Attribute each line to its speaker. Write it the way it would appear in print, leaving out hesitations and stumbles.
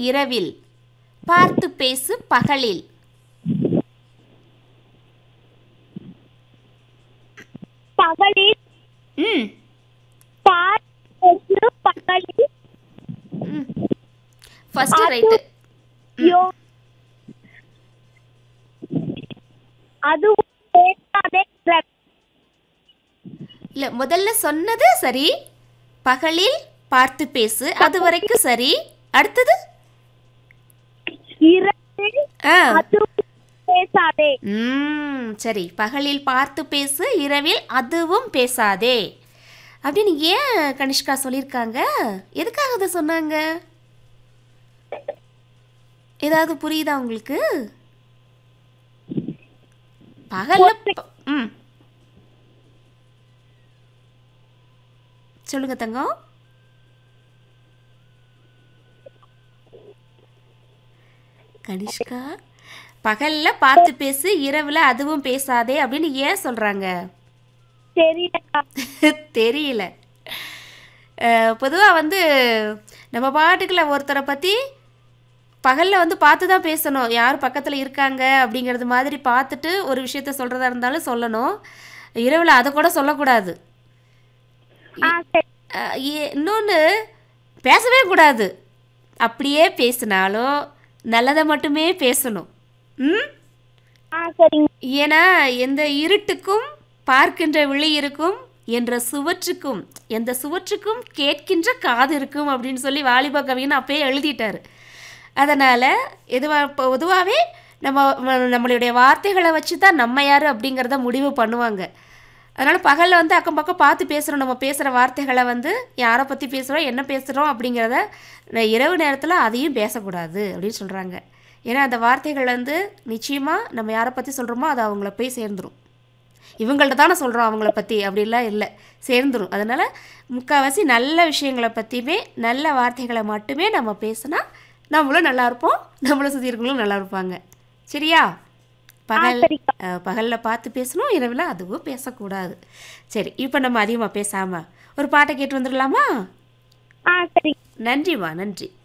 Speaker 1: இரவில், பார்த்து பேசு பகலில்.
Speaker 2: பகலில்
Speaker 1: ம்
Speaker 2: பார்த்து பகலில்
Speaker 1: ம் ஃபர்ஸ்ட் ரைட்டு.
Speaker 2: யோ அது பேசாதே
Speaker 1: இல்லை, முதல்ல சொன்னது சரி. பகலில் பார்த்து பேசு, அது வரைக்கும் சரி. அடுத்தது
Speaker 2: இரவில்
Speaker 1: ஆ
Speaker 2: அது பேசாதே.
Speaker 1: சரி. பகலில் பார்த்து பேசு, இரவில் அதுவும் பேசாதே அப்படின்னு ஏன் கனிஷ்கா சொல்லியிருக்காங்க? எதுக்காக அதை சொன்னாங்க? ஏதாவது புரியுதா உங்களுக்கு? பகல்ல ம் சொல்லுங்க தங்கம். கனிஷ்கா, பகல்ல பார்த்து பேசு, இரவுல அதுவும் பேசாதே அப்படின்னு ஏன் சொல்றாங்க?
Speaker 2: தெரியலக்கா.
Speaker 1: தெரியல. பொதுவாக வந்து நம்ம பாட்டுக்குள்ள ஒருத்தரை பற்றி பகலில் வந்து பார்த்து தான் பேசணும். யார் பக்கத்தில் இருக்காங்க அப்படிங்கிறது மாதிரி பார்த்துட்டு ஒரு விஷயத்த சொல்கிறதா இருந்தாலும் சொல்லணும். இரவில் அதை கூட சொல்லக்கூடாது.
Speaker 2: சரி.
Speaker 1: இன்னொன்று, பேசவே கூடாது. அப்படியே பேசினாலும் நல்லதை மட்டுமே பேசணும். ம்
Speaker 2: சரிங்க.
Speaker 1: ஏன்னா எந்த இருட்டுக்கும் பார்க்கின்ற விழி இருக்கும், என்ற சுவற்றுக்கும் எந்த சுவற்றுக்கும் கேட்கின்ற காது இருக்கும் அப்படின்னு சொல்லி வாலிப கவிஞன் அப்பயே எழுதிட்டார். அதனால் பொதுவாகவே நம்மளுடைய வார்த்தைகளை வச்சு தான் நம்ம யார் அப்படிங்கிறத முடிவு பண்ணுவாங்க. அதனால் பகலில் வந்து அக்கம் பக்கம் பார்த்து பேசுகிறோம். நம்ம பேசுகிற வார்த்தைகளை வந்து யாரை பற்றி பேசுகிறோம், என்ன பேசுகிறோம் அப்படிங்கிறத இரவு நேரத்தில் அதையும் பேசக்கூடாது அப்படின்னு சொல்கிறாங்க. ஏன்னா அந்த வார்த்தைகள் வந்து நிச்சயமாக நம்ம யாரை பற்றி சொல்கிறோமோ அது அவங்கள போய் சேர்ந்துடும். இவங்கள்ட்ட தானே சொல்கிறோம் அவங்கள பற்றி, அப்படிலாம் இல்லை, சேர்ந்துடும். அதனால் முக்கால்வாசி நல்ல விஷயங்களை பற்றியுமே நல்ல வார்த்தைகளை மட்டுமே நம்ம பேசினா நம்மளும் நல்லா இருப்போம், நம்மளை சுற்றி இருக்கவங்களும் நல்லா இருப்பாங்க. சரியா? பகலில் பார்த்து பேசணும், இரவில் அதுவும் பேசக்கூடாது. சரி, இப்போ நம்ம அதிகமாக பேசாமல் ஒரு பாட்டை கேட்டு வந்துடலாமா?
Speaker 2: சரி.
Speaker 1: நன்றிம்மா, நன்றி.